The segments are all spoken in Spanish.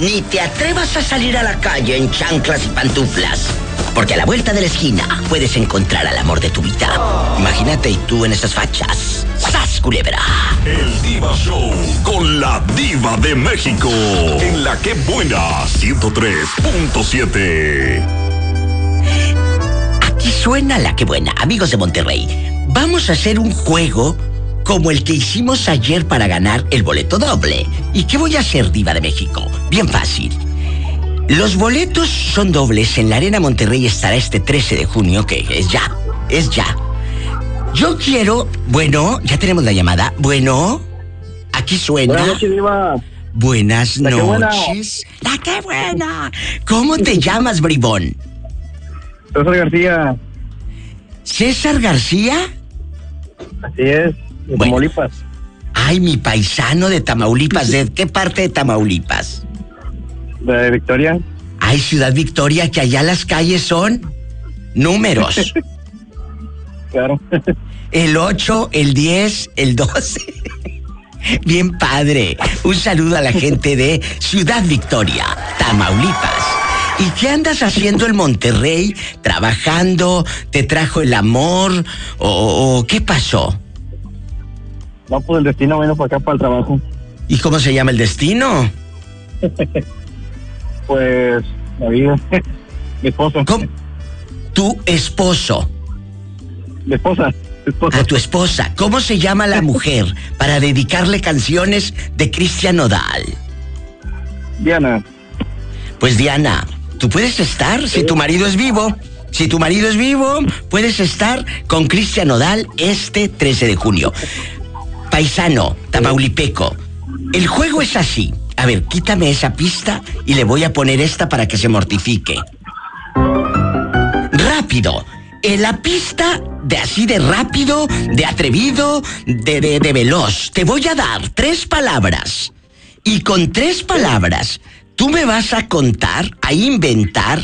ni te atrevas a salir a la calle en chanclas y pantuflas. Porque a la vuelta de la esquina puedes encontrar al amor de tu vida. Imagínate y tú en esas fachas. ¡Sas, culebra! El Diva Show con la Diva de México. En La Que Buena 103.7. Aquí suena La Que Buena, amigos de Monterrey. Vamos a hacer un juego como el que hicimos ayer para ganar el boleto doble. ¿Y qué voy a hacer, Diva de México? Bien fácil. Los boletos son dobles. En la Arena Monterrey estará este 13 de junio, que es ya. Yo quiero... Bueno, ya tenemos la llamada. Bueno, aquí suena... Buenas noches, Diva. Buenas noches. ¡La Que Buena! ¿Cómo te llamas, bribón? César García. ¿César García? Así es, de Tamaulipas. Ay, mi paisano de Tamaulipas. ¿De qué parte de Tamaulipas? De Victoria. Ay, Ciudad Victoria, que allá las calles son números. Claro. El 8, el 10, el 12. Bien padre. Un saludo a la gente de Ciudad Victoria, Tamaulipas. ¿Y qué andas haciendo en Monterrey? ¿Trabajando? ¿Te trajo el amor? ¿O qué pasó? No, pues el destino vino para acá, para el trabajo. ¿Y cómo se llama el destino? Pues, la vida. Mi esposo. ¿Cómo? Tu esposo. Mi esposa. A tu esposa. ¿Cómo se llama la mujer para dedicarle canciones de Cristian Nodal? Diana. Pues Diana, tú puedes estar, si tu marido es vivo, puedes estar con Cristian Nodal este 13 de junio. Paisano, tamaulipeco, el juego es así. A ver, quítame esa pista y le voy a poner esta para que se mortifique. Rápido. En la pista de así de rápido, de atrevido, de veloz. Te voy a dar 3 palabras. Y con 3 palabras, tú me vas a contar, a inventar,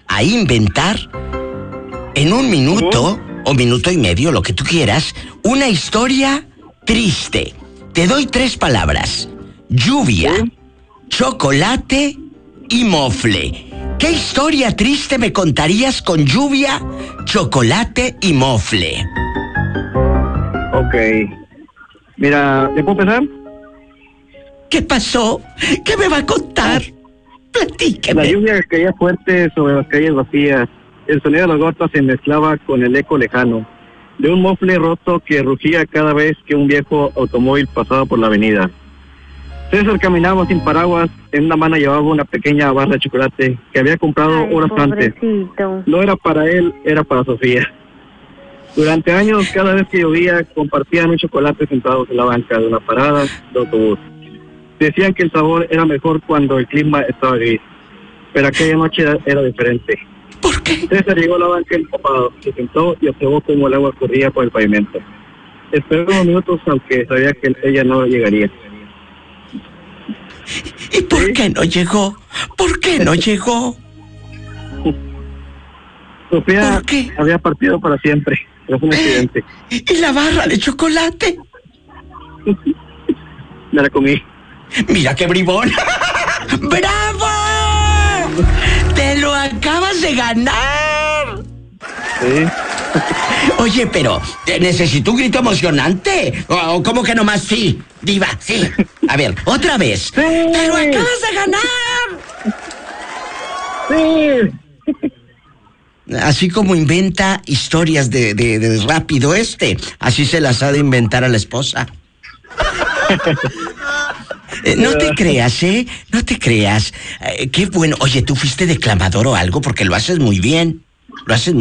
en 1 minuto o minuto y medio, lo que tú quieras, una historia triste. Te doy 3 palabras. Lluvia, chocolate y mofle. ¿Qué historia triste me contarías con lluvia, chocolate y mofle? Ok. Mira, ¿te puedo empezar? ¿Qué pasó? ¿Qué me va a contar? Platíqueme. La lluvia caía fuerte sobre las calles vacías. El sonido de las gotas se mezclaba con el eco lejano de un mofle roto que rugía cada vez que un viejo automóvil pasaba por la avenida. César caminaba sin paraguas. En una mano llevaba una pequeña barra de chocolate que había comprado horas antes. No era para él, era para Sofía. Durante años, cada vez que llovía, compartían un chocolate sentados en la banca de una parada de autobús. Decían que el sabor era mejor cuando el clima estaba gris, pero aquella noche era diferente. ¿Por qué? César llegó a la banca empapado, se sentó y observó cómo el agua corría por el pavimento. Esperó unos minutos, aunque sabía que ella no llegaría. ¿Y por qué no llegó? ¿Por qué no llegó? Sofía ¿Por qué? había partido para siempre, tras un accidente. ¿Y la barra de chocolate? Me la comí. ¡Mira qué bribón! ¡Bravo! ¡Te lo acabas de ganar! Sí. Oye, pero necesito un grito emocionante. ¿O cómo que nomás sí? Diva, sí. A ver, otra vez. Sí. ¡Te lo acabas de ganar! Sí. Así como inventa historias de rápido así se las ha de inventar a la esposa. No te creas, no te creas. Qué bueno. Oye, ¿tú fuiste declamador o algo? Porque lo haces muy bien. Gracias,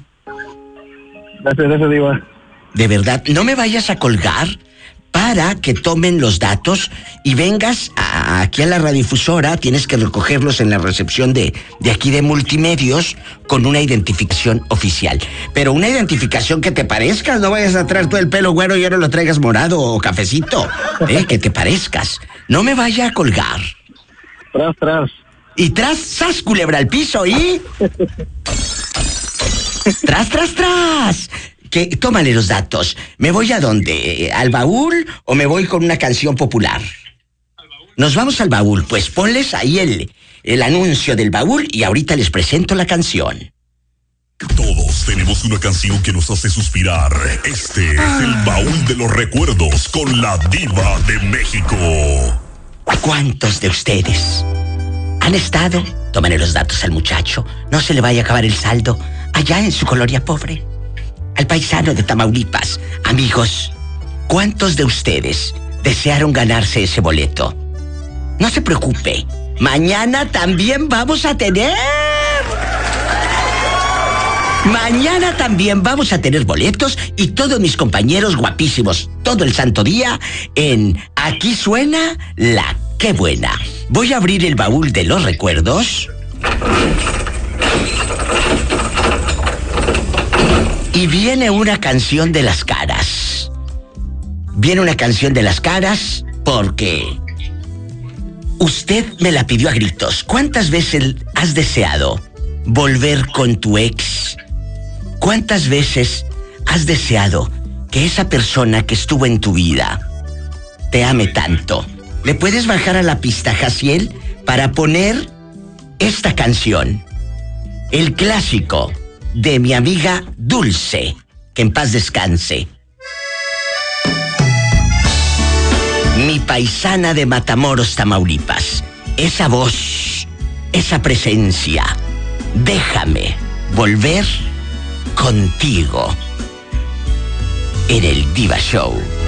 Diva. De verdad, no me vayas a colgar para que tomen los datos y vengas aquí a la radiodifusora. Tienes que recogerlos en la recepción de aquí de Multimedios con una identificación oficial. Pero una identificación que te parezcas, no vayas a traer todo el pelo güero y ahora lo traigas morado o cafecito. Que te parezcas. No me vaya a colgar. Tras. Y sas, culebra al piso y... Tras. Tómale los datos. ¿Me voy a dónde? ¿Al baúl o me voy con una canción popular? Nos vamos al baúl, pues ponles ahí el anuncio del baúl y ahorita les presento la canción. Todos tenemos una canción que nos hace suspirar. Este es el baúl de los recuerdos con la Diva de México. ¿Cuántos de ustedes han estado? Tómenle los datos al muchacho, no se le vaya a acabar el saldo allá en su colonia pobre. Al paisano de Tamaulipas. Amigos, ¿cuántos de ustedes desearon ganarse ese boleto? No se preocupe, mañana también vamos a tener... Mañana también vamos a tener boletos y todos mis compañeros guapísimos todo el santo día en Aquí Suena la Qué Buena. Voy a abrir el baúl de los recuerdos. Y viene una canción de las caras. Viene una canción de las caras porque usted me la pidió a gritos. ¿Cuántas veces has deseado volver con tu ex? ¿Cuántas veces has deseado que esa persona que estuvo en tu vida te ame tanto? ¿Le puedes bajar a la pista, Jaciel, para poner esta canción? El clásico de mi amiga Dulce, que en paz descanse. Mi paisana de Matamoros, Tamaulipas. Esa voz, esa presencia. Déjame volver contigo en el Diva Show.